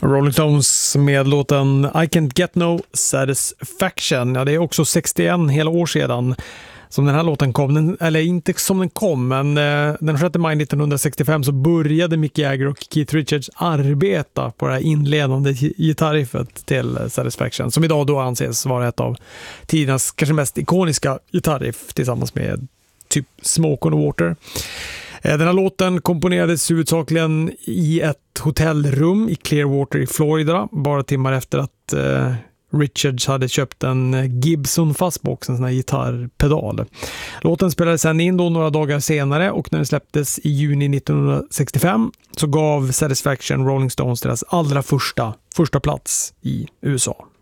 Rolling Stones med låten I Can't Get No Satisfaction. Ja, det är också 61 hela år sedan som den här låten kom. Eller inte som den kom, men den 6 maj 1965 så började Mick Jagger och Keith Richards arbeta på det här inledande gitarriffet till Satisfaction, som idag då anses vara ett av tidernas kanske mest ikoniska gitarriff tillsammans med typ Smoke on the Water. Den här låten komponerades huvudsakligen i ett hotellrum i Clearwater i Florida, bara timmar efter att Richards hade köpt en Gibson Fuzzbox, en sån här gitarrpedal. Låten spelades sen in då några dagar senare, och när den släpptes i juni 1965 så gav Satisfaction Rolling Stones deras allra första plats i USA.